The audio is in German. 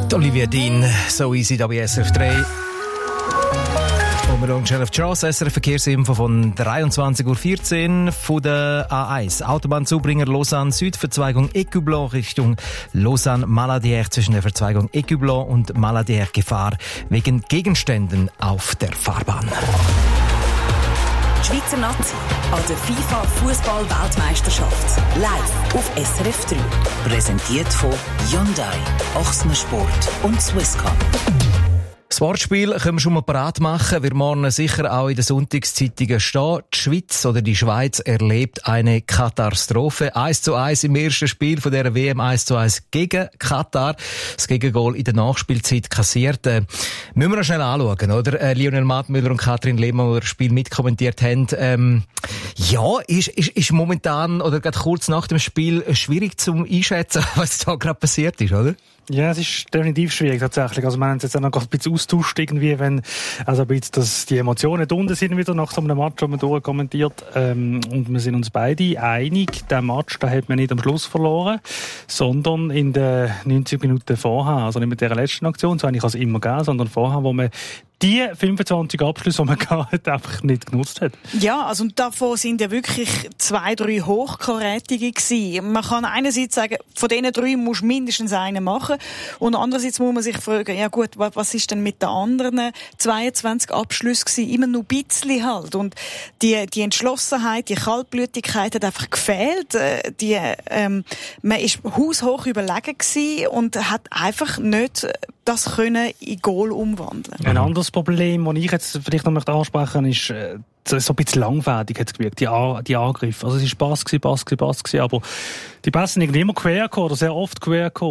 Olivia Dean, so easy da bei SRF 3. Und wir schauen schnell auf die Strasse. SRF Verkehrsinfo von 23.14 Uhr von der A1. Autobahnzubringer Lausanne Süd, Verzweigung Écublon Richtung Lausanne-Maladière zwischen der Verzweigung Écublon und Maladière Gefahr wegen Gegenständen auf der Fahrbahn. Die Schweizer Nazi an der FIFA-Fußball-Weltmeisterschaft. Live auf SRF 3. Präsentiert von Hyundai, Ochsner Sport und Swisscom. Das Wortspiel können wir schon mal parat machen. Wir morgen sicher auch in den Sonntagszeitungen stehen. Die Schweiz oder die Schweiz erlebt eine Katastrophe. 1:1 im ersten Spiel von der WM, 1:1 gegen Katar. Das Gegengol in der Nachspielzeit kassiert. Müssen wir noch schnell anschauen, oder? Lionel Mattmüller und Katrin Lehmann, die das Spiel mitkommentiert haben. Ist momentan oder gerade kurz nach dem Spiel schwierig zum Einschätzen, was da gerade passiert ist, oder? Ja, es ist definitiv schwierig tatsächlich. Also wir haben es jetzt auch noch ein bisschen austauscht irgendwie, wenn also ein bisschen, dass die Emotionen unten sind wieder nach so einem Match, den man durchkommentiert. Und wir sind uns beide einig, der Match, da hat man nicht am Schluss verloren, sondern in den 90 Minuten vorher. Also nicht mit der letzten Aktion, so eigentlich kann es immer geben, sondern vorher, wo man die 25 Abschlüsse, die man hatte, einfach nicht genutzt hat. Ja, also und davon sind ja wirklich 2, 3 hochkarätige gewesen. Man kann einerseits sagen, von diesen 3 musst du mindestens einen machen. Und andererseits muss man sich fragen, ja gut, was ist denn mit den anderen 22 Abschlüssen gewesen? Immer nur ein bisschen halt. Und die Entschlossenheit, die Kaltblütigkeit hat einfach gefehlt. Man ist haushoch überlegen gewesen und hat einfach nicht das können in Goal umwandeln. Ein anderes Problem, das ich jetzt vielleicht noch ansprechen möchte, ist, so ein bisschen langfädig hat es gewirkt, die Angriffe. Also es ist Pass gewesen, aber die Pässe sind immer quer gekommen, oder sehr oft quer gekommen.